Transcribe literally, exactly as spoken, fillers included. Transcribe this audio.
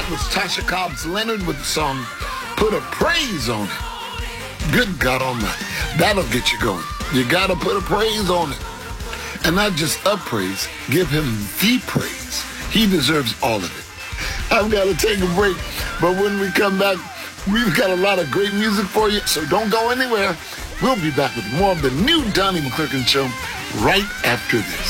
That was Tasha Cobbs Leonard with the song Put a Praise on It. Good God Almighty. That'll get you going. You got to put a praise on it. And not just a praise, give him the praise. He deserves all of it. I've got to take a break, but when we come back, we've got a lot of great music for you, so don't go anywhere. We'll be back with more of the new Donnie McClurkin Show right after this.